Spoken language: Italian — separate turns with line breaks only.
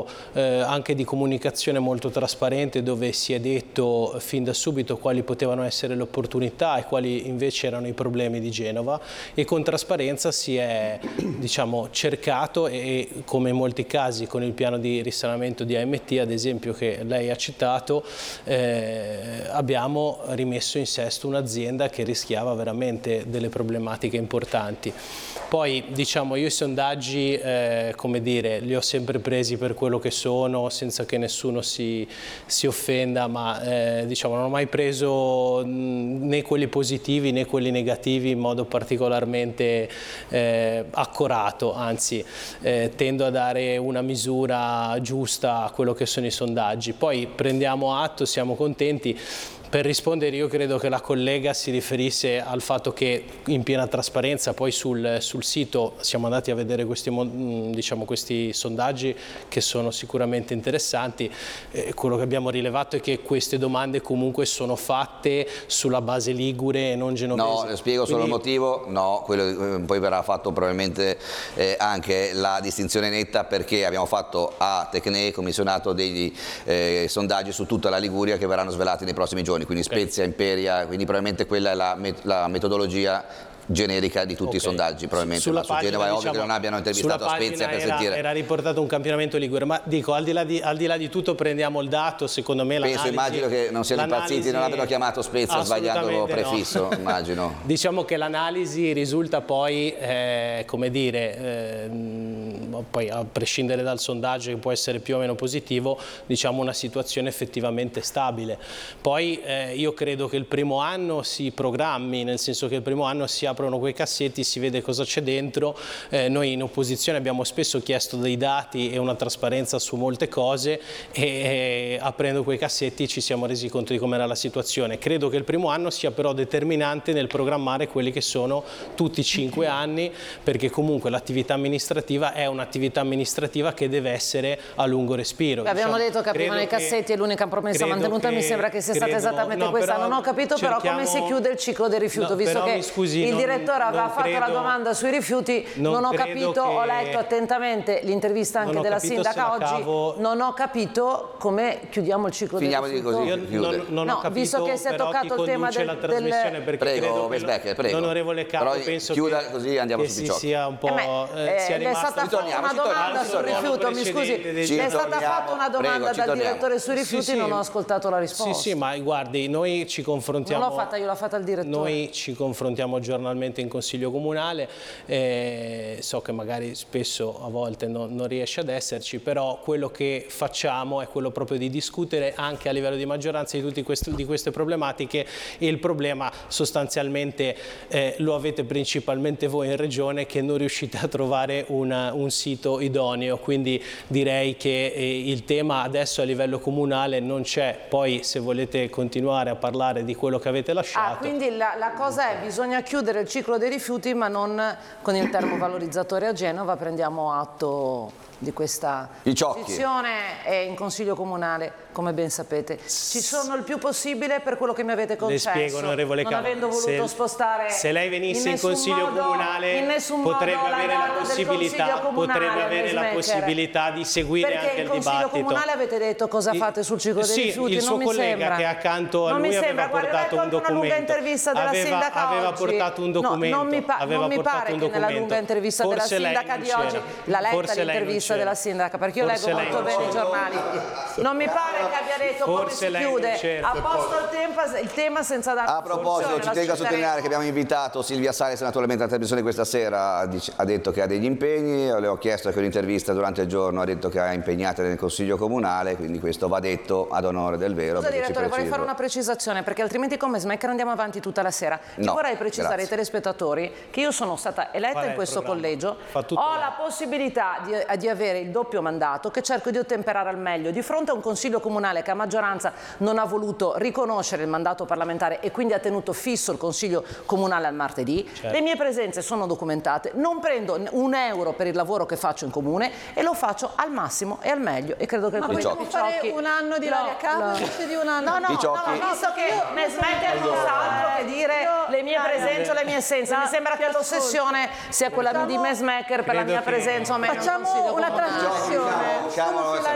anche di comunicazione molto trasparente, dove si è detto fin da subito quali potevano essere le opportunità e quali invece erano i problemi di Genova, e con trasparenza si è, diciamo, cercato, e come in molti casi con il piano di risanamento di AMT ad esempio che lei ha citato, abbiamo rimesso in sesto un'azienda che rischiava veramente delle problematiche importanti. Poi diciamo, io i sondaggi come dire, li ho sempre presi per quello che sono, senza che nessuno si offenda, ma diciamo, non ho mai preso né quelli positivi né quelli negativi in modo particolarmente accorato, anzi tendo a dare una misura giusta a quello che sono i sondaggi. Poi prendiamo atto, siamo contenti. Per rispondere, io credo che la collega si riferisse al fatto che in piena trasparenza poi sul sito siamo andati a vedere diciamo, questi sondaggi che sono sicuramente interessanti. Quello che abbiamo rilevato è che queste domande comunque sono fatte sulla base ligure e non genovese.
No, spiego solo il motivo, no, quello poi verrà fatto probabilmente anche la distinzione netta, perché abbiamo fatto a Tecne commissionato degli sondaggi su tutta la Liguria che verranno svelati nei prossimi giorni. Quindi Spezia, Imperia, quindi probabilmente quella è la metodologia generica di tutti i sondaggi, probabilmente.
Sulla
ma su Genova è ovvio che non abbiano intervistato a Spezia per sentire. Era
riportato un campionamento ligure, ma dico, al di là di tutto prendiamo il dato, secondo me
immagino che non siano impazziti, non abbiano chiamato Spezia sbagliando prefisso, no. Immagino.
Diciamo che l'analisi risulta poi, come dire, poi a prescindere dal sondaggio che può essere più o meno positivo, diciamo una situazione effettivamente stabile. Poi io credo che il primo anno si programmi, nel senso che il primo anno si aprono quei cassetti, si vede cosa c'è dentro. Noi in opposizione abbiamo spesso chiesto dei dati e una trasparenza su molte cose, e aprendo quei cassetti ci siamo resi conto di com'era la situazione. Credo che il primo anno sia però determinante nel programmare quelli che sono tutti i 5 anni, perché comunque l'attività amministrativa è un'attività amministrativa che deve essere a lungo respiro.
Abbiamo detto che aprivano i cassetti e l'unica promessa mantenuta mi sembra che sia stata esattamente questa. Non ho capito però come si chiude il ciclo del rifiuto, visto che il direttore aveva fatto la domanda sui rifiuti, non ho capito, ho letto attentamente l'intervista anche della sindaca oggi, non ho capito come chiudiamo il ciclo del rifiuto.
Non ho capito,
visto che si è toccato il tema
del perché
prego, prego.
L'onorevole Capo penso
chiuda
che
così andiamo su Picciocchi.
sia un po'
le è stata fatta una domanda sul rifiuto, mi scusi, le è stata fatta una domanda dal direttore sui rifiuti, non ho ascoltato la risposta.
Sì, ma guardi, noi ci confrontiamo.
Non l'ho fatta io, l'ha fatta il direttore.
Noi ci confrontiamo giornalmente in Consiglio Comunale, so che magari spesso a volte non riesce ad esserci, però quello che facciamo è quello proprio di discutere anche a livello di maggioranza di queste problematiche, e il problema sostanzialmente lo avete principalmente voi in Regione, che non riuscite a trovare un sito idoneo, quindi direi che il tema adesso a livello comunale non c'è. Poi se volete continuare a parlare di quello che avete lasciato.
Quindi la cosa è, bisogna chiudere il ciclo dei rifiuti, ma non con il termovalorizzatore a Genova. Prendiamo atto di questa posizione in Consiglio Comunale, come ben sapete. Ci sono il più possibile per quello che mi avete concesso.
Le spiego, onorevole Capo,
non avendo voluto spostare
se lei venisse in Consiglio Comunale potrebbe avere la possibilità di seguire anche il dibattito.
Perché in Consiglio Comunale avete detto cosa fate sul ciclo dei rifiuti?
Il suo collega che è accanto a lui aveva portato un documento.
Una lunga intervista della sindaca
aveva portato un documento.
Non mi pare che nella lunga intervista della sindaca di oggi, la letta l'intervista della sindaca, perché io leggo molto bene i giornali, non mi pare che abbia detto come si chiude a posto il tema senza dare.
A proposito, ci tengo a sottolineare che abbiamo invitato Silvia Salis naturalmente alla trasmissione questa sera, ha detto che ha degli impegni, le ho chiesto che un'intervista durante il giorno, ha detto che ha impegnate nel Consiglio Comunale, quindi questo va detto ad onore del vero.
Scusa direttore, vorrei fare una precisazione, perché altrimenti come Smacker andiamo avanti tutta la sera. Io vorrei precisare ai telespettatori che io sono stata eletta in questo collegio, ho la possibilità di avere il doppio mandato, che cerco di ottemperare al meglio di fronte a un Consiglio Comunale che a maggioranza non ha voluto riconoscere il mandato parlamentare e quindi ha tenuto fisso il Consiglio Comunale al martedì. Certo. Le mie presenze sono documentate, non prendo un euro per il lavoro che faccio in comune e lo faccio al massimo e al meglio, e credo che il
Consiglio fare un anno di Ilaria Capo di un anno.
No, visto che Smacker non sa altro che dire le mie presenze o le mie assenze, mi sembra che l'ossessione sia quella di Smacker per la mia presenza o meno.
Facciamo una transizione.